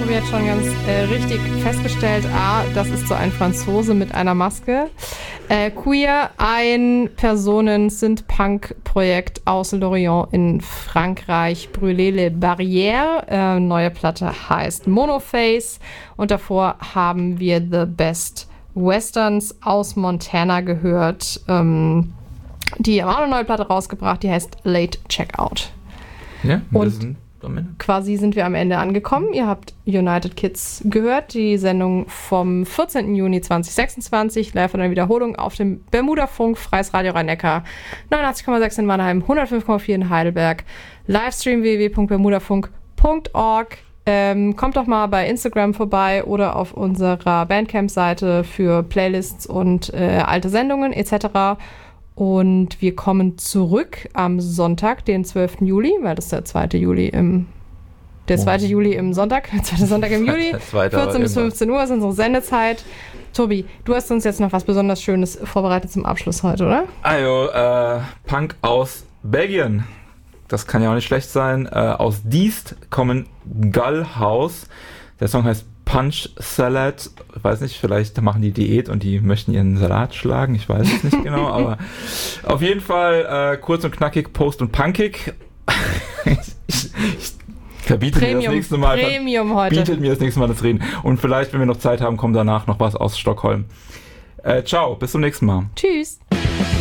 Tobi hat schon ganz richtig festgestellt, das ist so ein Franzose mit einer Maske. Queer, ein Personen-Synth-Punk-Projekt aus Lorient in Frankreich, Brûler les Barrières. Neue Platte heißt Monoface und davor haben wir The Best Westerns aus Montana gehört. Die haben auch eine neue Platte rausgebracht, die heißt Late Checkout. Ja, und quasi sind wir am Ende angekommen. Ihr habt United Kids gehört, die Sendung vom 14. Juni 2026, live in der Wiederholung auf dem Bermuda-Funk, Freies Radio Rhein-Neckar, 89,6 in Mannheim, 105,4 in Heidelberg, Livestream www.bermudafunk.org. Kommt doch mal bei Instagram vorbei oder auf unserer Bandcamp-Seite für Playlists und alte Sendungen etc. Und wir kommen zurück am Sonntag, den 12. Juli, weil das ist der 2. Juli im Sonntag, der 2. Sonntag im Juli, 14 bis 15 Uhr ist unsere Sendezeit. Tobi, du hast uns jetzt noch was besonders Schönes vorbereitet zum Abschluss heute, oder? Also, Punk aus Belgien. Das kann ja auch nicht schlecht sein. Aus Diest kommen Gullhouse. Der Song heißt Punch Salad. Ich weiß nicht, vielleicht machen die Diät und die möchten ihren Salat schlagen. Ich weiß es nicht genau, aber auf jeden Fall kurz und knackig, post- und punkig. ich verbiete mir das nächste Mal. Premium heute. Bietet mir das nächste Mal das Reden. Und vielleicht, wenn wir noch Zeit haben, kommt danach noch was aus Stockholm. Ciao, bis zum nächsten Mal. Tschüss.